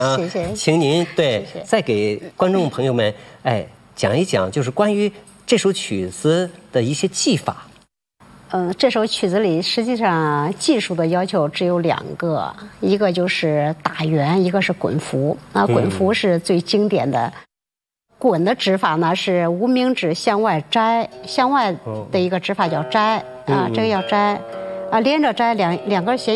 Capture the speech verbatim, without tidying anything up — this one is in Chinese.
啊， 谢谢， 请您对谢谢再给观众朋友们哎讲一讲，就是关于这首曲子的一些技法。 嗯，这首曲子里实际上技术的要求只有两个，一个就是打圆，一个是滚符。啊，滚符是最经典的。滚的指法呢是无名指向外摘，向外的一个指法叫摘啊，这个要摘啊，连着摘两两根弦。